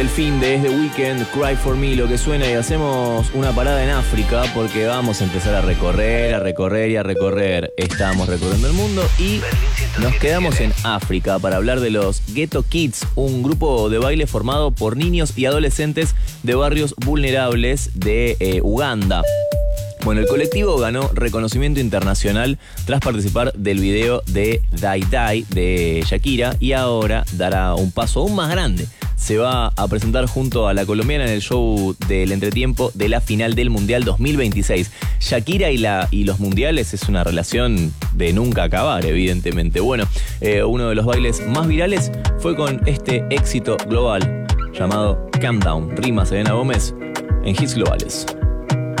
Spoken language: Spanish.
El fin de The Weeknd, Cry For Me, lo que suena, y hacemos una parada en África porque vamos a empezar a recorrer. Estamos recorriendo el mundo y nos quedamos en África para hablar de los Ghetto Kids, un grupo de baile formado por niños y adolescentes de barrios vulnerables de Uganda. Bueno, el colectivo ganó reconocimiento internacional tras participar del video de Die Die de Shakira y ahora dará un paso aún más grande. Se va a presentar junto a la colombiana en el show del entretiempo de la final del Mundial 2026. Shakira y los mundiales es una relación de nunca acabar, evidentemente. Bueno, uno de los bailes más virales fue con este éxito global llamado Calm Down. Rima Selena Gómez en Hits Globales.